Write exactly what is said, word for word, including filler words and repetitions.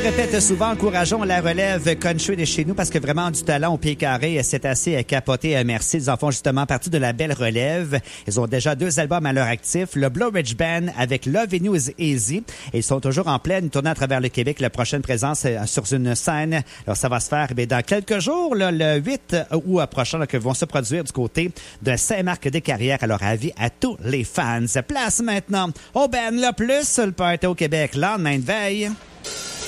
répète souvent, encourageons la relève country de chez nous parce que vraiment du talent au pied carré, c'est assez capoté. Merci. Ils en font justement partie de la belle relève. Ils ont déjà deux albums à leur actif. Le Blue Ridge Band avec Love You is Easy. Et ils sont toujours en pleine tournée à travers le Québec. La prochaine présence sur une scène. Alors, ça va se faire bien, dans quelques jours, là, le huit août prochain, là, que vont se produire du côté de Saint-Marc-des-Carrières. Alors, avis à tous les fans. Place maintenant au Ben le plus, le party au Québec, lendemain de veille.